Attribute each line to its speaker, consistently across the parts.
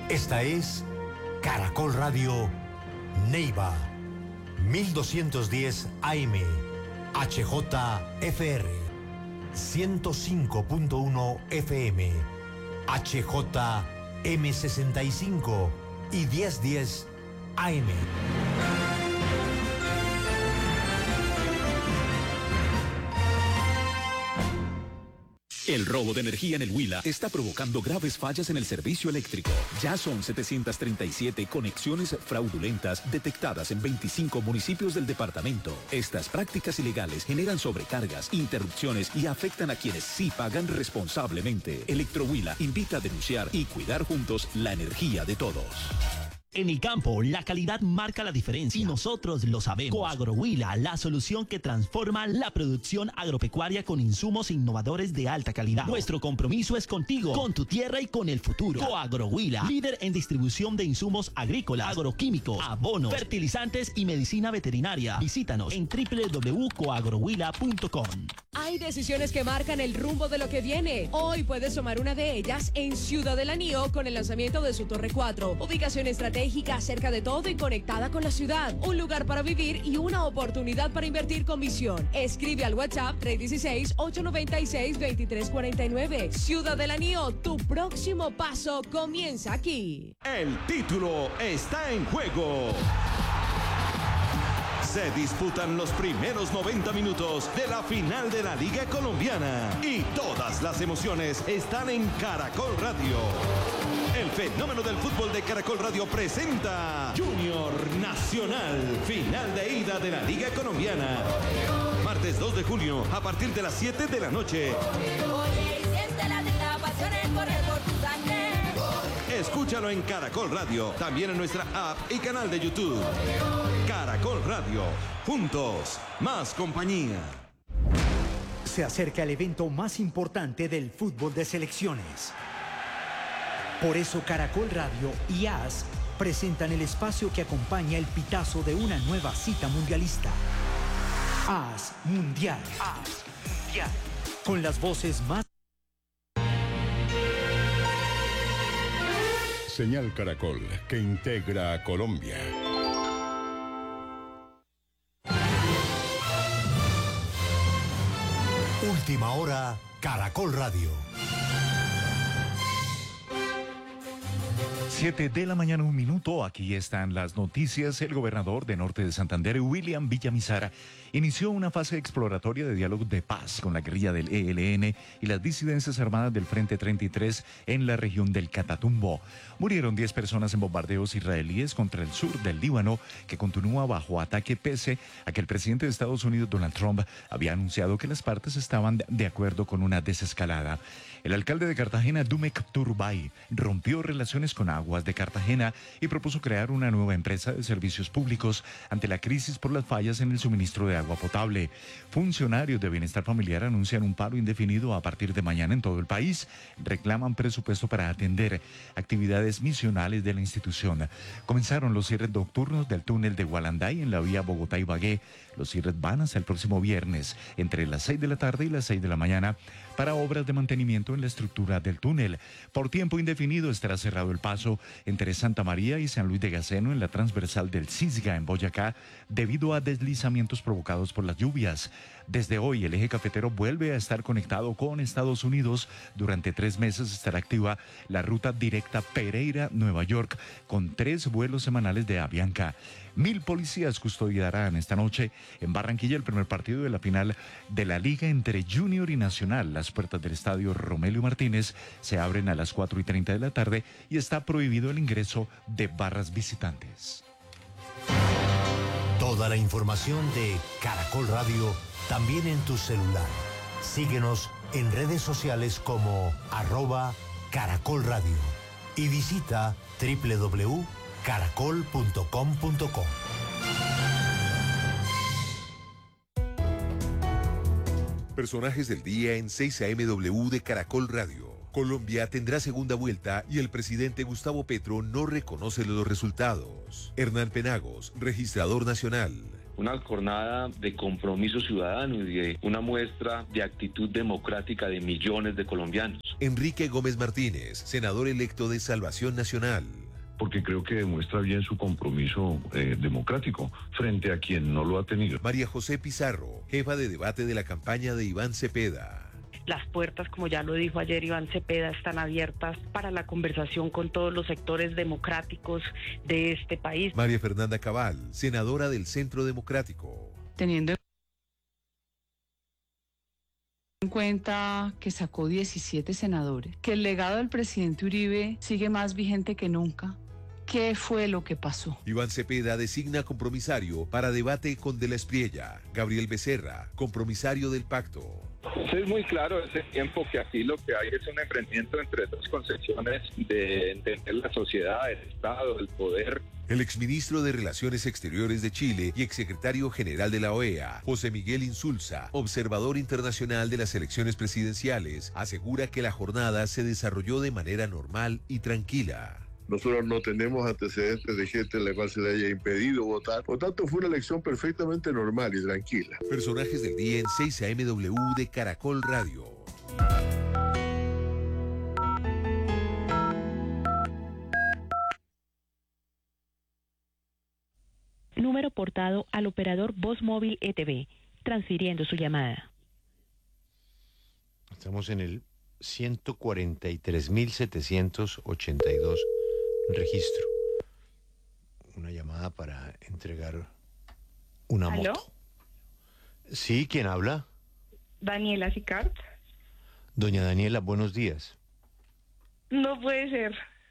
Speaker 1: Esta es Caracol Radio Neiva, 1210 AM, HJFR, 105.1 FM, HJM65 y 1010 AM.
Speaker 2: El robo de energía en el Huila está provocando graves fallas en el servicio eléctrico. Ya son 737 conexiones fraudulentas detectadas en 25 municipios del departamento. Estas prácticas ilegales generan sobrecargas, interrupciones y afectan a quienes sí pagan responsablemente. Electrohuila invita a denunciar y cuidar juntos la energía de todos.
Speaker 3: En el campo, la calidad marca la diferencia y nosotros lo sabemos. Coagrohuila, la solución que transforma la producción agropecuaria con insumos innovadores de alta calidad. Nuestro compromiso es contigo, con tu tierra y con el futuro. Coagrohuila, líder en distribución de insumos agrícolas, agroquímicos, abonos, fertilizantes y medicina veterinaria. Visítanos en www.coagrohuila.com.
Speaker 4: Hay decisiones que marcan el rumbo de lo que viene. Hoy puedes tomar una de ellas en Ciudad del Anío con el lanzamiento de su Torre 4. Ubicación estratégica cerca de todo y conectada con la ciudad. Un lugar para vivir y una oportunidad para invertir con visión. Escribe al WhatsApp 316-896-2349. Ciudad del Anío, tu próximo paso comienza aquí.
Speaker 5: El título está en juego. Se disputan los primeros 90 minutos de la final de la Liga Colombiana y todas las emociones están en Caracol Radio. El fenómeno del fútbol de Caracol Radio presenta Junior Nacional, final de ida de la Liga Colombiana. Martes 2 de junio a partir de las 7 de la noche. Escúchalo en Caracol Radio, también en nuestra app y canal de YouTube. Caracol Radio, juntos, más compañía.
Speaker 6: Se acerca el evento más importante del fútbol de selecciones. Por eso Caracol Radio y AS presentan el espacio que acompaña el pitazo de una nueva cita mundialista. AS Mundial. AS Mundial. Con las voces más...
Speaker 7: Señal Caracol, que integra a Colombia.
Speaker 1: Última hora, Caracol Radio.
Speaker 8: 7 de la mañana, 1 minuto. Aquí están las noticias. El gobernador de Norte de Santander, William Villamizar, inició una fase exploratoria de diálogo de paz con la guerrilla del ELN y las disidencias armadas del Frente 33 en la región del Catatumbo. Murieron 10 personas en bombardeos israelíes contra el sur del Líbano, que continúa bajo ataque pese a que el presidente de Estados Unidos, Donald Trump, había anunciado que las partes estaban de acuerdo con una desescalada. El alcalde de Cartagena, Dumek Turbay, rompió relaciones con Aguas de Cartagena y propuso crear una nueva empresa de servicios públicos ante la crisis por las fallas en el suministro de agua potable. Funcionarios de Bienestar Familiar anuncian un paro indefinido a partir de mañana en todo el país. Reclaman presupuesto para atender actividades misionales de la institución. Comenzaron los cierres nocturnos del túnel de Gualanday en la vía Bogotá-Ibagué. Los cierres van hasta el próximo viernes, entre las 6 de la tarde y las 6 de la mañana, para obras de mantenimiento en la estructura del túnel. Por tiempo indefinido estará cerrado el paso entre Santa María y San Luis de Gaceno en la transversal del Cisga en Boyacá, debido a deslizamientos provocados por las lluvias. Desde hoy, el eje cafetero vuelve a estar conectado con Estados Unidos. Durante 3 meses estará activa la ruta directa Pereira-Nueva York, con 3 vuelos semanales de Avianca. 1000 policías custodiarán esta noche en Barranquilla el primer partido de la final de la Liga entre Junior y Nacional. Las puertas del estadio Romelio Martínez se abren a las 4:30 de la tarde y está prohibido el ingreso de barras visitantes.
Speaker 1: Toda la información de Caracol Radio también en tu celular. Síguenos en redes sociales como @Caracol Radio y visita www.caracol.com.co.
Speaker 9: Personajes del día en 6 AMW de Caracol Radio. Colombia tendrá segunda vuelta y el presidente Gustavo Petro no reconoce los resultados. Hernán Penagos, registrador nacional.
Speaker 10: una jornada de compromiso ciudadano y de una muestra de actitud democrática de millones de colombianos.
Speaker 9: Enrique Gómez Martínez, senador electo de Salvación Nacional.
Speaker 11: Porque creo que demuestra bien su compromiso democrático frente a quien no lo ha tenido.
Speaker 9: María José Pizarro, jefa de debate de la campaña de Iván Cepeda.
Speaker 12: Las puertas, como ya lo dijo ayer Iván Cepeda, están abiertas para la conversación con todos los sectores democráticos de este país.
Speaker 9: María Fernanda Cabal, senadora del Centro Democrático.
Speaker 13: Teniendo en cuenta que sacó 17 senadores, que el legado del presidente Uribe sigue más vigente que nunca. ¿Qué fue lo que pasó?
Speaker 9: Iván Cepeda designa compromisario para debate con De la Espriella. Gabriel Becerra, compromisario del pacto.
Speaker 14: Es muy claro ese tiempo que aquí lo que hay es un enfrentamiento entre dos concepciones de entender la sociedad, el Estado, el poder.
Speaker 9: El exministro de Relaciones Exteriores de Chile y exsecretario general de la OEA, José Miguel Insulza, observador internacional de las elecciones presidenciales, asegura que la jornada se desarrolló de manera normal y tranquila.
Speaker 15: Nosotros no tenemos antecedentes de gente a la cual se le haya impedido votar. Por tanto, fue una elección perfectamente normal y tranquila.
Speaker 9: Personajes del día en 6 AMW de Caracol Radio.
Speaker 16: Número portado al operador Voz Móvil ETV, transfiriendo su llamada.
Speaker 1: Estamos en el 143.782 registro. Una llamada para entregar una
Speaker 17: ¿Aló?
Speaker 1: moto. Sí, ¿quién habla?
Speaker 17: Daniela Sicart.
Speaker 1: Doña Daniela, buenos días.
Speaker 17: No puede ser.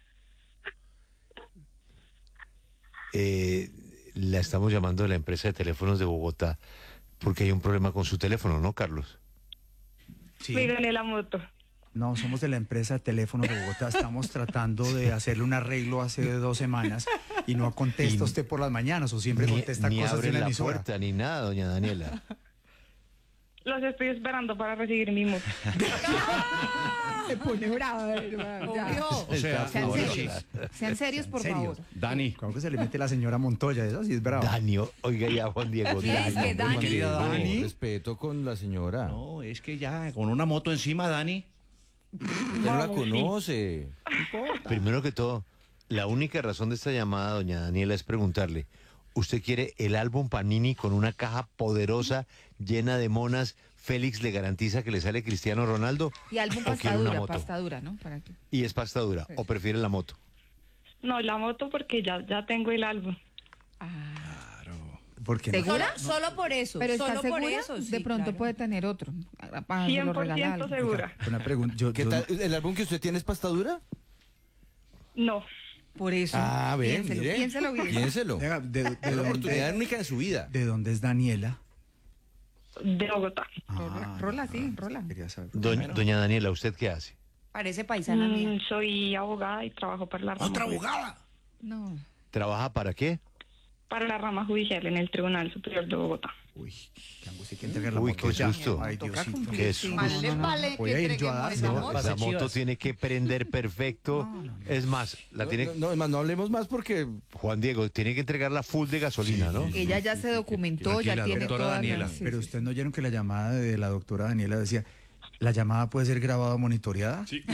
Speaker 1: La estamos llamando de la empresa de teléfonos de Bogotá porque hay un problema con su teléfono, ¿no, Carlos?
Speaker 17: Sí. Me gané la moto.
Speaker 18: No, somos de la empresa de teléfonos de Bogotá. Estamos tratando de hacerle un arreglo hace 2 semanas y no contesta usted por las mañanas o siempre contesta
Speaker 1: ni
Speaker 18: cosas de
Speaker 1: abre
Speaker 18: la
Speaker 1: la
Speaker 18: emisora.
Speaker 1: puerta ni nada, doña Daniela.
Speaker 17: Los estoy esperando para recibir mi moto.
Speaker 19: Se pone bravo.
Speaker 18: O sea,
Speaker 19: sean serios, por favor.
Speaker 18: Dani. ¿Cómo que se le mete la señora Montoya? Eso sí es bravo.
Speaker 1: Dani, oiga ya, Juan Diego.
Speaker 19: ¿Qué es que Dani?
Speaker 18: Querida Dani.
Speaker 20: Respeto con la señora.
Speaker 21: No, es que ya con una moto encima, Dani.
Speaker 20: Usted no la conoce.
Speaker 1: Primero que todo, la única razón de esta llamada, doña Daniela, es preguntarle, ¿usted quiere el álbum Panini con una caja poderosa llena de monas? Félix le garantiza que le sale Cristiano Ronaldo.
Speaker 19: Y álbum
Speaker 1: ¿o quiere una moto?
Speaker 19: pasta dura, ¿no? ¿Para qué?
Speaker 1: Y es pasta dura. ¿O prefiere la moto?
Speaker 17: No, la moto porque ya tengo el álbum.
Speaker 18: Porque
Speaker 19: ¿Segura? Solo por eso. Pero
Speaker 22: ¿Solo
Speaker 19: ¿está
Speaker 22: por
Speaker 19: segura?
Speaker 22: eso?
Speaker 19: De
Speaker 22: Sí,
Speaker 19: pronto
Speaker 22: claro.
Speaker 19: puede tener otro.
Speaker 17: 100% segura.
Speaker 18: Una pregunta.
Speaker 20: ¿Qué tal? ¿El álbum que usted tiene es pasta dura?
Speaker 17: No.
Speaker 19: Por eso.
Speaker 20: Ah, ven, mire.
Speaker 19: Piénselo bien.
Speaker 20: Piénselo.
Speaker 18: Venga,
Speaker 20: Es una oportunidad única en su vida.
Speaker 18: ¿De dónde es Daniela?
Speaker 17: De Bogotá.
Speaker 19: Rola, sí, rola.
Speaker 18: Quería saber.
Speaker 1: Doña Daniela, ¿usted qué hace?
Speaker 19: Parece paisana mía.
Speaker 17: Soy abogada y trabajo para la rama.
Speaker 21: ¿Otra abogada?
Speaker 19: No.
Speaker 1: ¿Trabaja para qué?
Speaker 17: Para la rama judicial en el Tribunal Superior de Bogotá.
Speaker 18: Uy, qué angustia, hay que entregar la
Speaker 1: Uy,
Speaker 18: moto
Speaker 1: qué
Speaker 18: ya.
Speaker 1: susto.
Speaker 18: Ay, Diosito.
Speaker 1: Qué susto.
Speaker 18: Voy a ir yo a dar.
Speaker 1: La moto tiene que prender perfecto. Es más, la tiene...
Speaker 20: No, es más, no hablemos más porque...
Speaker 1: Juan Diego, tiene que entregarla full de gasolina, ¿no?
Speaker 19: Ella ya se documentó, ya tiene toda la...
Speaker 18: Pero ustedes no oyeron que la llamada de la doctora Daniela decía, ¿la llamada puede ser grabada o monitoreada?
Speaker 23: Sí,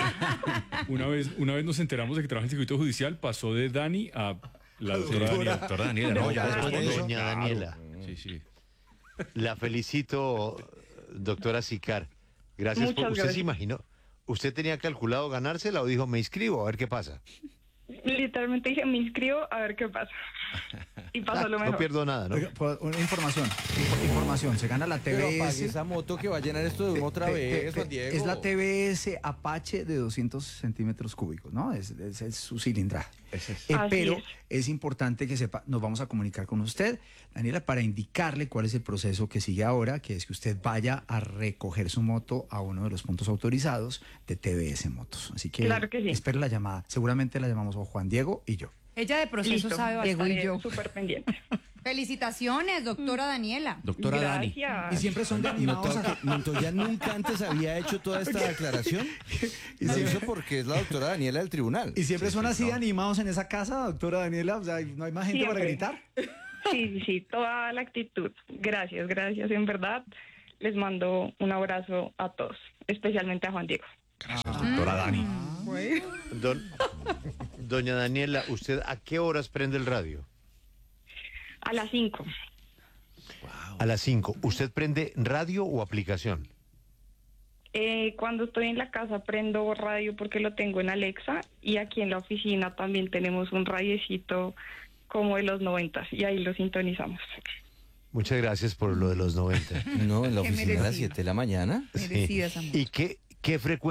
Speaker 23: una vez nos enteramos de que trabaja en el circuito judicial, pasó de Dani a la doctora Daniela.
Speaker 21: Doctora Daniela, no, ya después de eso.
Speaker 1: Doña Daniela.
Speaker 21: Sí, sí.
Speaker 1: La felicito, doctora Sicar. Gracias
Speaker 17: Muchas
Speaker 1: por... ¿Usted
Speaker 17: gracias.
Speaker 1: se imaginó? ¿Usted tenía calculado ganársela o dijo, me inscribo, a ver qué pasa?
Speaker 17: Literalmente dije, me inscribo a ver qué pasa. Y pasó lo mejor.
Speaker 1: No pierdo nada, ¿no?
Speaker 18: Oiga, una información, se gana la
Speaker 20: Pero apague
Speaker 18: TBS.
Speaker 20: esa moto que va a llenar esto de otra vez, Juan Diego.
Speaker 18: Es la TBS Apache de 200 centímetros cúbicos, ¿no? Es su cilindraje. Pero es importante que sepa, nos vamos a comunicar con usted, Daniela, para indicarle cuál es el proceso que sigue ahora, que es que usted vaya a recoger su moto a uno de los puntos autorizados de TBS Motos. Así que,
Speaker 17: Claro que sí.
Speaker 18: espere la llamada. Seguramente la llamamos a Juan Diego y yo.
Speaker 22: Ella de proceso
Speaker 17: Listo.
Speaker 22: sabe
Speaker 19: Diego
Speaker 22: bastante.
Speaker 19: y yo.
Speaker 17: Súper pendiente.
Speaker 22: Felicitaciones, doctora Daniela.
Speaker 21: Doctora Dani.
Speaker 17: Gracias.
Speaker 18: Y siempre son de animados.
Speaker 20: ¿Montoya nunca antes había hecho toda esta declaración? Lo hizo porque es la doctora Daniela del tribunal.
Speaker 18: Y siempre son así de animados en esa casa, doctora Daniela. O sea, no hay más gente para
Speaker 17: Siempre.
Speaker 18: gritar.
Speaker 17: Sí, toda la actitud. Gracias, en verdad. Les mando un abrazo a todos, especialmente a Juan Diego.
Speaker 8: Gracias, doctora Dani.
Speaker 1: Doña Daniela, ¿usted a qué horas prende el radio?
Speaker 17: A las 5.
Speaker 1: A las 5. ¿Usted prende radio o aplicación?
Speaker 17: Cuando estoy en la casa prendo radio porque lo tengo en Alexa, y aquí en la oficina también tenemos un radiecito como de los 90 y ahí lo sintonizamos.
Speaker 1: Muchas gracias por lo de los 90.
Speaker 20: No, en la
Speaker 19: Qué
Speaker 20: oficina a las
Speaker 19: merecido.
Speaker 20: 7 de la mañana.
Speaker 19: Merecidas, amor.
Speaker 1: ¿Y qué frecuencia